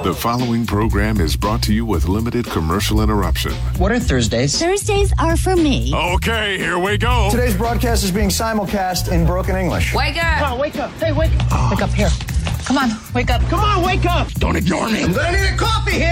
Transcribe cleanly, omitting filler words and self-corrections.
The following program is brought to you with limited commercial interruption. What are Thursdays? Thursdays are for me. Okay, here we go. Today's broadcast is being simulcast in broken English. Wake up! Come on, wake up. Hey, wake up. Wake up here. Come on, wake up. Come on, wake up. Don't ignore me. I'm gonna need a coffee here.